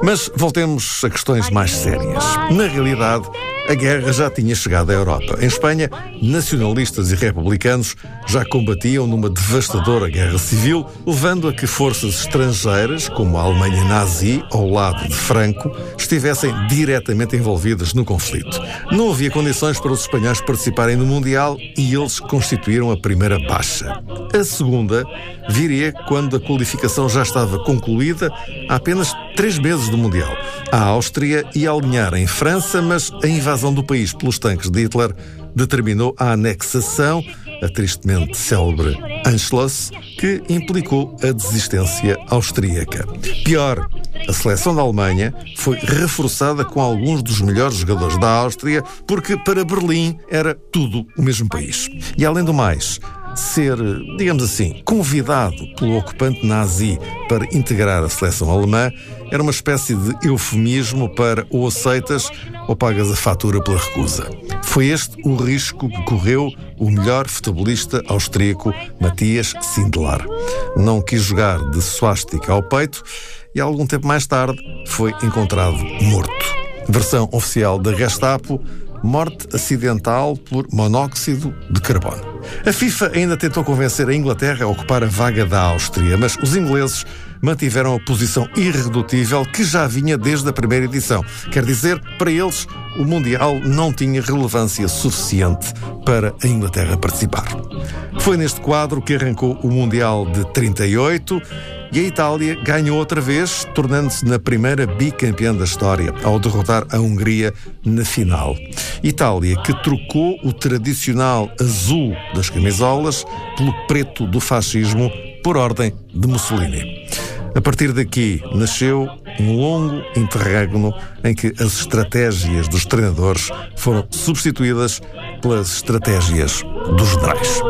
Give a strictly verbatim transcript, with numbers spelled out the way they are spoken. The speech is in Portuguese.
Mas voltemos a questões mais sérias. Na realidade, a guerra já tinha chegado à Europa. Em Espanha, nacionalistas e republicanos já combatiam numa devastadora guerra civil, levando a que forças estrangeiras, como a Alemanha nazi, ao lado de Franco, estivessem diretamente envolvidas no conflito. Não havia condições para os espanhóis participarem no Mundial e eles constituíram a primeira baixa. A segunda viria quando a qualificação já estava concluída há apenas três meses do Mundial. A Áustria ia alinhar em França, mas a invasão do país pelos tanques de Hitler determinou a anexação, a tristemente célebre Anschluss, que implicou a desistência austríaca. Pior, a seleção da Alemanha foi reforçada com alguns dos melhores jogadores da Áustria, porque para Berlim era tudo o mesmo país. E além do mais, ser, digamos assim, convidado pelo ocupante nazi para integrar a seleção alemã era uma espécie de eufemismo para ou aceitas ou pagas a fatura pela recusa. Foi este o risco que correu o melhor futebolista austríaco Matthias Sindelar. Não quis jogar de suástica ao peito e algum tempo mais tarde foi encontrado morto. Versão oficial da Gestapo: morte acidental por monóxido de carbono. A FIFA ainda tentou convencer a Inglaterra a ocupar a vaga da Áustria, mas os ingleses mantiveram a posição irredutível que já vinha desde a primeira edição. Quer dizer, para eles, o Mundial não tinha relevância suficiente para a Inglaterra participar. Foi neste quadro que arrancou o Mundial de trinta e oito e a Itália ganhou outra vez, tornando-se na primeira bicampeã da história, ao derrotar a Hungria na final. Itália que trocou o tradicional azul das camisolas pelo preto do fascismo por ordem de Mussolini. A partir daqui nasceu um longo interregno em que as estratégias dos treinadores foram substituídas pelas estratégias dos generais.